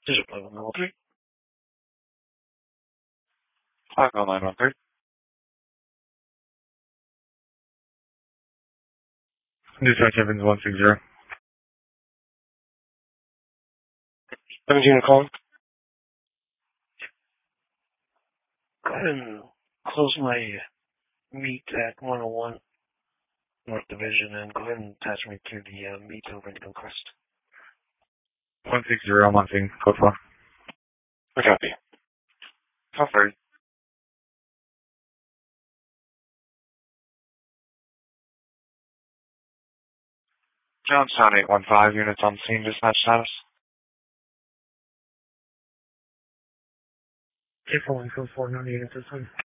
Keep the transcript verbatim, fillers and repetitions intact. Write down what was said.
This is five one three. five oh nine one three. Dispatch Evans one six zero. seventeen to call. Go ahead and close my meet at one oh one North Division and go ahead and attach me to the uh, meet over in Gilchrist. one six zero, I'm on scene. Code four. I copy. How far? Johnstown eight one five, units on scene, dispatch status. eight four one four four, no units this time.